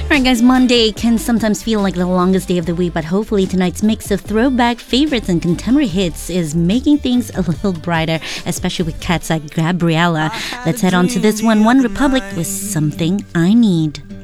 Alright guys, Monday can sometimes feel like the longest day of the week, but hopefully tonight's mix of throwback favorites and contemporary hits is making things a little brighter, especially with cats like Gabriella. Let's head on to this one, One Republic with Something I Need.